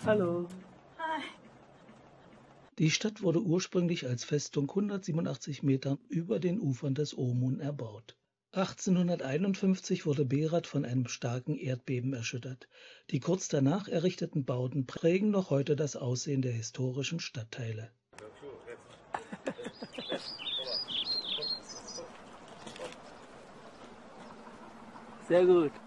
Hallo. Hi. Die Stadt wurde ursprünglich als Festung 187 Metern über den Ufern des Omun erbaut. 1851 wurde Berat von einem starken Erdbeben erschüttert. Die kurz danach errichteten Bauten prägen noch heute das Aussehen der historischen Stadtteile. Sehr gut.